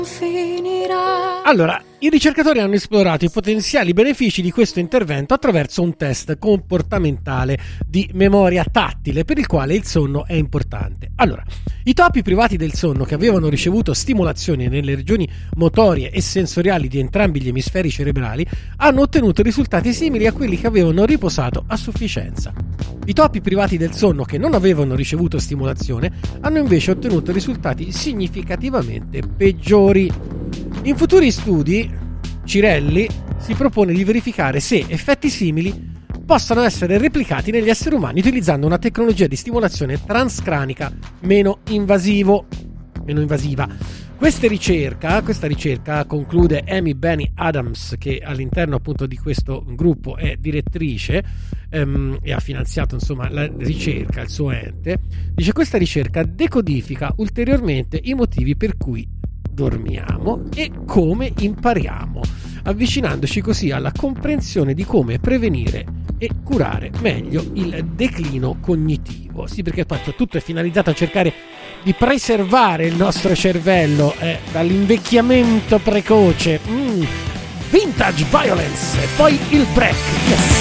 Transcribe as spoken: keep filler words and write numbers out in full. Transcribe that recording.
Allora, i ricercatori hanno esplorato i potenziali benefici di questo intervento attraverso un test comportamentale di memoria tattile per il quale il sonno è importante. Allora, i topi privati del sonno che avevano ricevuto stimolazioni nelle regioni motorie e sensoriali di entrambi gli emisferi cerebrali hanno ottenuto risultati simili a quelli che avevano riposato a sufficienza. I topi privati del sonno che non avevano ricevuto stimolazione hanno invece ottenuto risultati significativamente peggiori. In futuri studi, Cirelli si propone di verificare se effetti simili possano essere replicati negli esseri umani utilizzando una tecnologia di stimolazione transcranica meno invasivo, meno invasiva. Questa ricerca, questa ricerca conclude Amy Benny Adams, che all'interno appunto di questo gruppo è direttrice ehm, e ha finanziato insomma la ricerca, il suo ente. Dice: questa ricerca decodifica ulteriormente i motivi per cui dormiamo e come impariamo, avvicinandoci così alla comprensione di come prevenire e curare meglio il declino cognitivo. Sì, perché tutto è finalizzato a cercare di preservare il nostro cervello eh, dall'invecchiamento precoce. mm. Vintage Violence e poi il break. Yes.